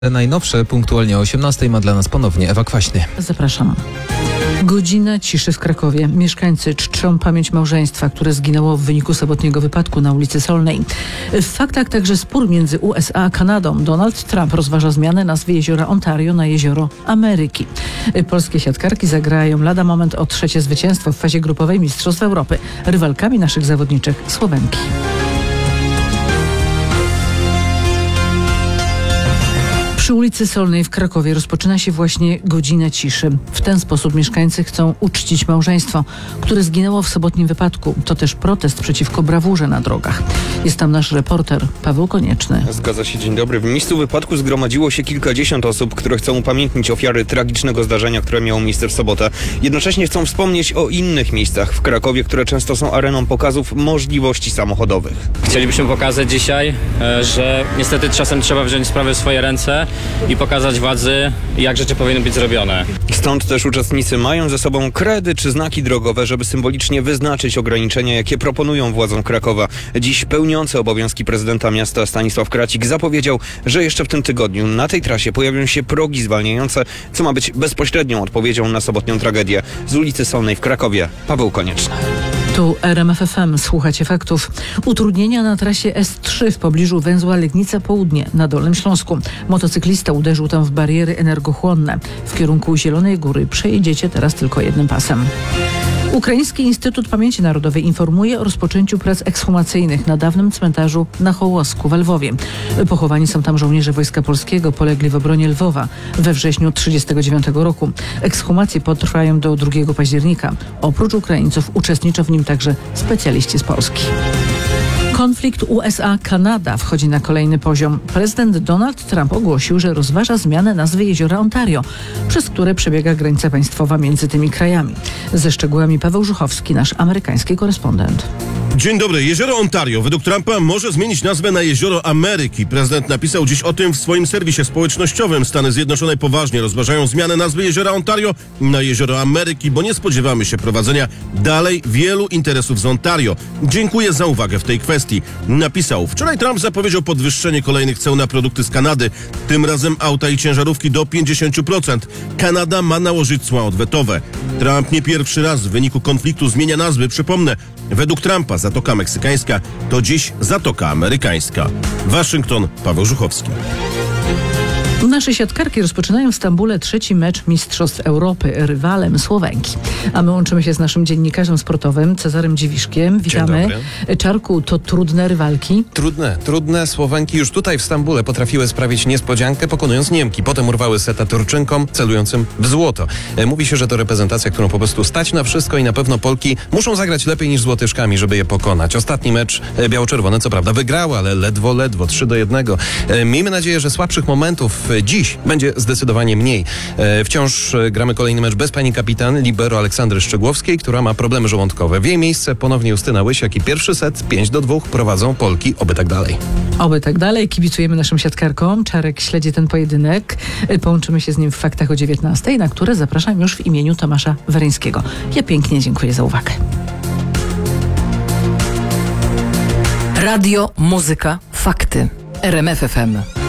Najnowsze punktualnie o 18:00 ma dla nas ponownie Ewa Kwaśny. Zapraszam. Godzina ciszy w Krakowie. Mieszkańcy czczą pamięć małżeństwa, które zginęło w wyniku sobotniego wypadku na ulicy Solnej. W faktach także spór między USA a Kanadą. Donald Trump rozważa zmianę nazwy jeziora Ontario na jezioro Ameryki. Polskie siatkarki zagrają lada moment o trzecie zwycięstwo w fazie grupowej Mistrzostw Europy. Rywalkami naszych zawodniczek Słowenki. Przy ulicy Solnej w Krakowie rozpoczyna się właśnie godzina ciszy. W ten sposób mieszkańcy chcą uczcić małżeństwo, które zginęło w sobotnim wypadku. To też protest przeciwko brawurze na drogach. Jest tam nasz reporter Paweł Konieczny. Zgadza się, dzień dobry. W miejscu wypadku zgromadziło się kilkadziesiąt osób, które chcą upamiętnić ofiary tragicznego zdarzenia, które miało miejsce w sobotę. Jednocześnie chcą wspomnieć o innych miejscach w Krakowie, które często są areną pokazów możliwości samochodowych. Chcielibyśmy pokazać dzisiaj, że niestety czasem trzeba wziąć sprawę w swoje ręce i pokazać władzy, jak rzeczy powinny być zrobione. Stąd też uczestnicy mają ze sobą kredy czy znaki drogowe, żeby symbolicznie wyznaczyć ograniczenia, jakie proponują władzom Krakowa. Dziś pełniący obowiązki prezydenta miasta Stanisław Kracik zapowiedział, że jeszcze w tym tygodniu na tej trasie pojawią się progi zwalniające, co ma być bezpośrednią odpowiedzią na sobotnią tragedię. Z ulicy Solnej w Krakowie, Paweł Konieczny. Tu RMF FM, słuchacie faktów. Utrudnienia na trasie S3 w pobliżu węzła Legnica Południe na Dolnym Śląsku. Motocyklista uderzył tam w bariery energochłonne. W kierunku Zielonej Góry przejedziecie teraz tylko jednym pasem. Ukraiński Instytut Pamięci Narodowej informuje o rozpoczęciu prac ekshumacyjnych na dawnym cmentarzu na Hołosku w Lwowie. Pochowani są tam żołnierze Wojska Polskiego polegli w obronie Lwowa we wrześniu 1939 roku. Ekshumacje potrwają do 2 października. Oprócz Ukraińców uczestniczą w nim także specjaliści z Polski. Konflikt USA-Kanada wchodzi na kolejny poziom. Prezydent Donald Trump ogłosił, że rozważa zmianę nazwy jeziora Ontario, przez które przebiega granica państwowa między tymi krajami. Ze szczegółami Paweł Żuchowski, nasz amerykański korespondent. Dzień dobry. Jezioro Ontario według Trumpa może zmienić nazwę na jezioro Ameryki. Prezydent napisał dziś o tym w swoim serwisie społecznościowym. Stany Zjednoczone poważnie rozważają zmianę nazwy jeziora Ontario na jezioro Ameryki, bo nie spodziewamy się prowadzenia dalej wielu interesów z Ontario. Dziękuję za uwagę w tej kwestii. Napisał. Wczoraj Trump zapowiedział podwyższenie kolejnych ceł na produkty z Kanady. Tym razem auta i ciężarówki do 50%. Kanada ma nałożyć cła odwetowe. Trump nie pierwszy raz w wyniku konfliktu zmienia nazwy. Przypomnę, według Trumpa Zatoka Meksykańska to dziś Zatoka Amerykańska. Waszyngton, Paweł Żuchowski. Nasze siatkarki rozpoczynają w Stambule trzeci mecz Mistrzostw Europy, rywalem Słowenki. A my łączymy się z naszym dziennikarzem sportowym Cezarym Dziwiszkiem. Witamy. Czarku, to trudne rywalki? Trudne. Słowenki już tutaj w Stambule potrafiły sprawić niespodziankę, pokonując Niemki. Potem urwały seta Turczynkom, celującym w złoto. Mówi się, że to reprezentacja, którą po prostu stać na wszystko i na pewno Polki muszą zagrać lepiej niż z Łotyszkami, żeby je pokonać. Ostatni mecz biało-czerwone co prawda wygrały, ale ledwo, 3-1. Miejmy nadzieję, że słabszych momentów dziś będzie zdecydowanie mniej. Wciąż gramy kolejny mecz bez pani kapitan libero Aleksandry Szczegłowskiej, która ma problemy żołądkowe. W jej miejsce ponownie Justyna Łysiak i pierwszy set 5-2 prowadzą Polki. Oby tak dalej. Oby tak dalej. Kibicujemy naszym siatkarkom. Czarek śledzi ten pojedynek. Połączymy się z nim w faktach o 19:00, na które zapraszam już w imieniu Tomasza Weryńskiego. Ja pięknie dziękuję za uwagę. Radio, muzyka, fakty. RMF FM.